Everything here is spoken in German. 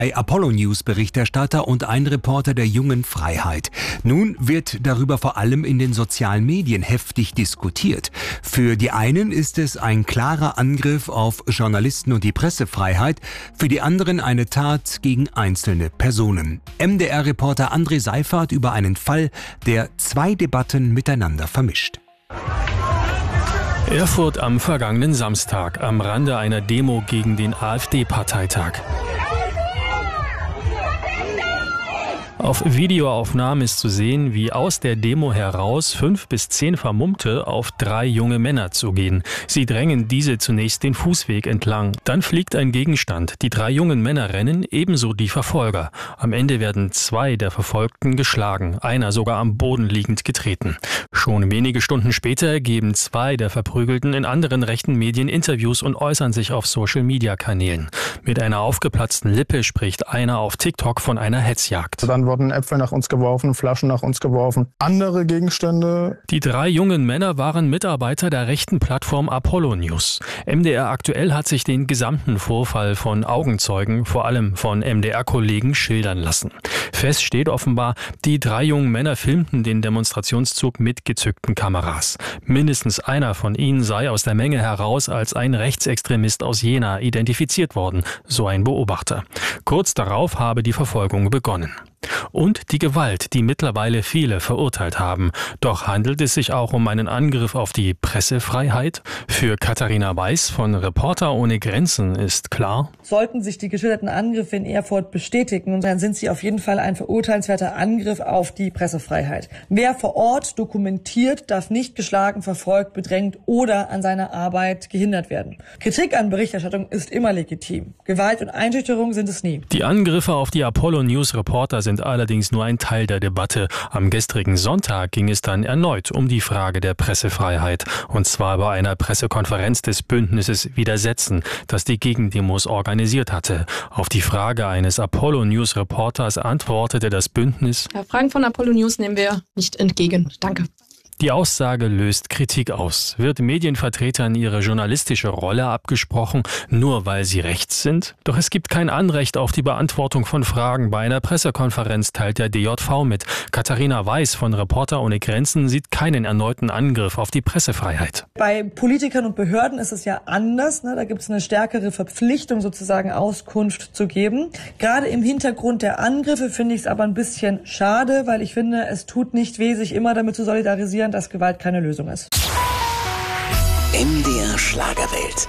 Apollo News Berichterstatter und ein Reporter der Jungen Freiheit. Nun wird darüber vor allem in den sozialen Medien heftig diskutiert. Für die einen ist es ein klarer Angriff auf Journalisten und die Pressefreiheit, für die anderen eine Tat gegen einzelne Personen. MDR-Reporter André Seifert über einen Fall, der zwei Debatten miteinander vermischt. Erfurt am vergangenen Samstag, am Rande einer Demo gegen den AfD-Parteitag. Auf Videoaufnahmen ist zu sehen, wie aus der Demo heraus 5 bis 10 Vermummte auf 3 junge Männer zugehen. Sie drängen diese zunächst den Fußweg entlang. Dann fliegt ein Gegenstand. Die 3 jungen Männer rennen, ebenso die Verfolger. Am Ende werden 2 der Verfolgten geschlagen, einer sogar am Boden liegend getreten. Schon wenige Stunden später geben 2 der Verprügelten in anderen rechten Medien Interviews und äußern sich auf Social-Media-Kanälen. Mit einer aufgeplatzten Lippe spricht einer auf TikTok von einer Hetzjagd. Dann wurden Äpfel nach uns geworfen, Flaschen nach uns geworfen, andere Gegenstände. Die 3 jungen Männer waren Mitarbeiter der rechten Plattform Apollo News. MDR aktuell hat sich den gesamten Vorfall von Augenzeugen, vor allem von MDR-Kollegen, schildern lassen. Fest steht offenbar, die 3 jungen Männer filmten den Demonstrationszug mit gezückten Kameras. Mindestens einer von ihnen sei aus der Menge heraus als ein Rechtsextremist aus Jena identifiziert worden, so ein Beobachter. Kurz darauf habe die Verfolgung begonnen. Und die Gewalt, die mittlerweile viele verurteilt haben. Doch handelt es sich auch um einen Angriff auf die Pressefreiheit? Für Katharina Weiß von Reporter ohne Grenzen ist klar: Sollten sich die geschilderten Angriffe in Erfurt bestätigen, dann sind sie auf jeden Fall ein verurteilenswerter Angriff auf die Pressefreiheit. Wer vor Ort dokumentiert, darf nicht geschlagen, verfolgt, bedrängt oder an seiner Arbeit gehindert werden. Kritik an Berichterstattung ist immer legitim. Gewalt und Einschüchterung sind es nie. Die Angriffe auf die Apollo News Reporter sind allerdings nur ein Teil der Debatte. Am gestrigen Sonntag ging es dann erneut um die Frage der Pressefreiheit. Und zwar bei einer Pressekonferenz des Bündnisses Widersetzen, das die Gegendemos organisiert hatte. Auf die Frage eines Apollo News Reporters antwortete das Bündnis: Ja, Fragen von Apollo News nehmen wir nicht entgegen. Danke. Die Aussage löst Kritik aus. Wird Medienvertretern ihre journalistische Rolle abgesprochen, nur weil sie rechts sind? Doch es gibt kein Anrecht auf die Beantwortung von Fragen. Bei einer Pressekonferenz teilt der DJV mit. Katharina Weiß von Reporter ohne Grenzen sieht keinen erneuten Angriff auf die Pressefreiheit. Bei Politikern und Behörden ist es ja anders. Da gibt es eine stärkere Verpflichtung, sozusagen Auskunft zu geben. Gerade im Hintergrund der Angriffe finde ich es aber ein bisschen schade, weil ich finde, es tut nicht weh, sich immer damit zu solidarisieren, dass Gewalt keine Lösung ist. MDR Schlagerwelt.